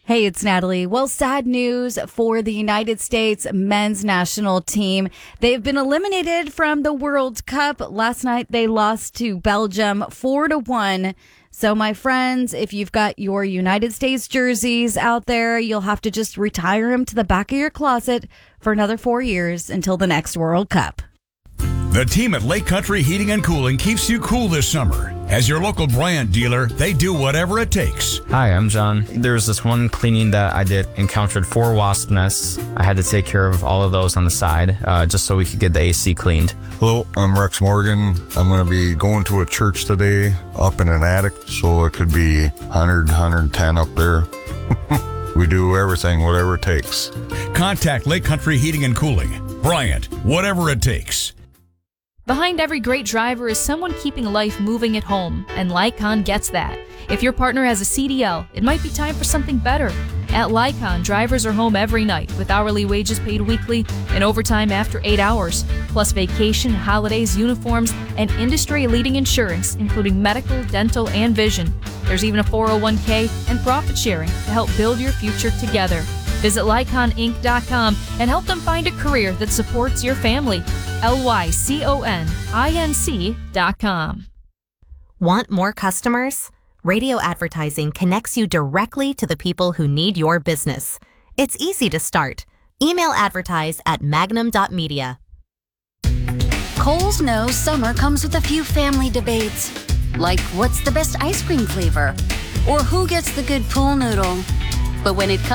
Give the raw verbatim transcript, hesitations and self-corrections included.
Hey, it's Natalie. Well, sad news for the United States men's national team. They've been eliminated from the World Cup. Last night, they lost to Belgium four to one. So, my friends, if you've got your United States jerseys out there, you'll have to just retire them to the back of your closet for another four years until the next World Cup. The team at Lake Country Heating and Cooling keeps you cool this summer. As your local Bryant dealer, they do whatever it takes. Hi, I'm John. There was this one cleaning that I did, encountered four wasp nests. I had to take care of all of those on the side, uh, just so we could get the A C cleaned. Hello, I'm Rex Morgan. I'm going to be going to a church today up in an attic, so it could be one hundred, one hundred ten up there. We do everything, whatever it takes. Contact Lake Country Heating and Cooling. Bryant, whatever it takes. Behind every great driver is someone keeping life moving at home, and Lycon gets that. If your partner has a C D L, it might be time for something better. At Lycon, drivers are home every night with hourly wages paid weekly and overtime after eight hours, plus vacation, holidays, uniforms, and industry-leading insurance, including medical, dental, and vision. There's even a four oh one k and profit sharing to help build your future together. Visit Lycon Inc dot com and help them find a career that supports your family. L Y C O N I N C dot com. Want more customers? Radio advertising connects you directly to the people who need your business. It's easy to start. Email advertise at magnum dot media. Kohl's knows summer comes with a few family debates, like what's the best ice cream flavor or who gets the good pool noodle. But when it comes